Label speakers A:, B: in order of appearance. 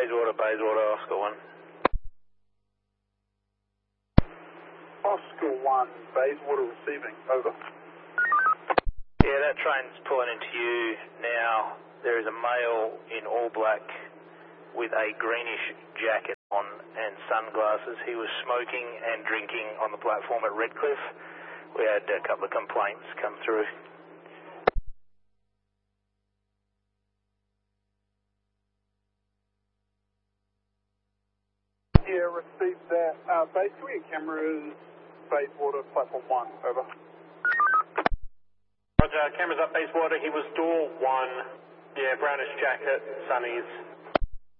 A: Bayswater, Oscar 1.
B: Oscar 1, Bayswater receiving, over.
A: Yeah, that train's pulling into you now. There is a male in all black with a greenish jacket on and sunglasses. He was smoking and drinking on the platform at Redcliffe. We had a couple of complaints come through.
B: Yeah, received that. Base, can we get cameras, Bayswater, platform 1, over.
C: Roger, cameras up Bayswater. He was door 1. Yeah, brownish jacket, sunnies.